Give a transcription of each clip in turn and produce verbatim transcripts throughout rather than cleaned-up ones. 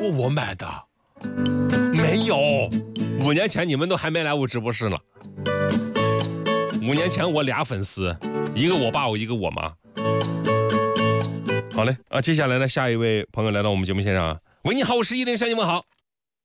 说我买的，没有，五年前你们都还没来我直播室呢。五年前我俩粉丝，一个我爸，我一个我妈。好嘞啊，接下来呢，下一位朋友来到我们节目现场啊。喂，你好，我是一零，向你问好。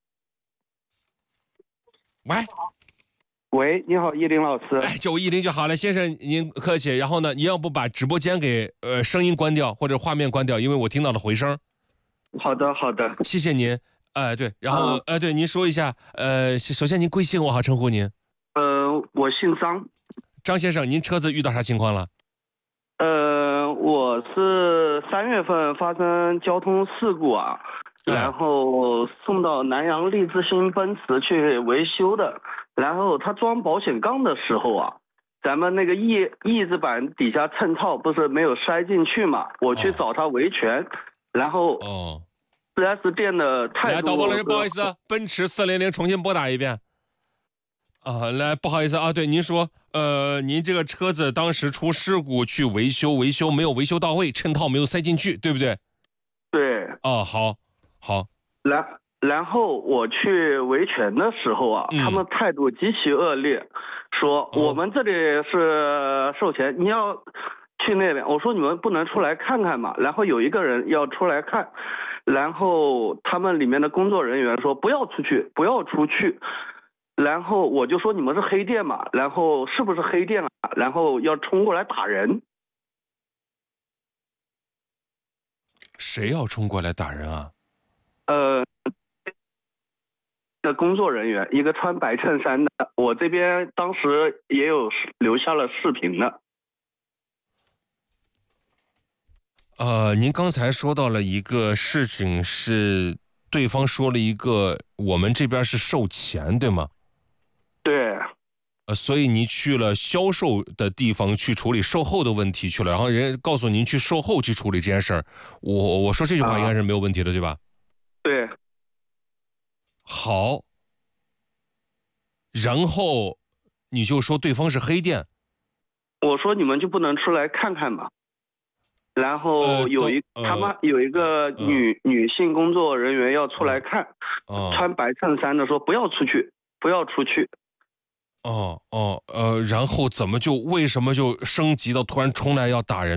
喂， 喂，你好，依林老师。 哎，叫我依林就好了，先生您客气。然后呢，你要不把直播间给呃声音关掉或者画面关掉，因为我听到了回声。 好的，好的， 谢谢您。哎、呃，对，然后、啊、呃，对，您说一下，呃，首先您贵姓，我好称呼您。 呃，我姓张。 张先生，您车子遇到啥情况了？ 呃，我是三月份发生交通事故啊。然后送到南阳利之星奔驰去维修的，然后他装保险杠的时候啊，咱们那个翼翼子板底下衬套不是没有塞进去嘛，我去找他维权，哦、然后哦， 四 S 店的态度。 来，导播老师，不好意思，奔驰四零零重新拨打一遍。啊，来，不好意思啊，对，您说，呃，您这个车子当时出事故去维修，维修没有维修到位，衬套没有塞进去，对不对？ 对。 哦，好。好， 然然后我去维权的时候啊，嗯、他们态度极其恶劣，说我们这里是售前，你要去那边。我说你们不能出来看看嘛。然后有一个人要出来看，然后他们里面的工作人员说不要出去，不要出去。然后我就说你们是黑店嘛，然后是不是黑店啊？然后要冲过来打人。 谁要冲过来打人啊？ 呃，的工作人员，一个穿白衬衫的，我这边当时也有留下了视频的。 呃，您刚才说到了一个事情，是对方说了一个我们这边是售前，对吗？ 对。 呃，所以您去了销售的地方去处理售后的问题去了，然后人家告诉您去售后去处理这件事儿，我我说这句话应该是没有问题的，啊、对吧？ 对。 好，然后你就说对方是黑店， 我说你们就不能出来看看吗？然后有一、呃、他们有一个女、呃、女性工作人员要出来看，呃、穿白衬衫的说不要出去，不要出去。 哦哦呃，然后怎么就为什么就升级到突然冲来要打人？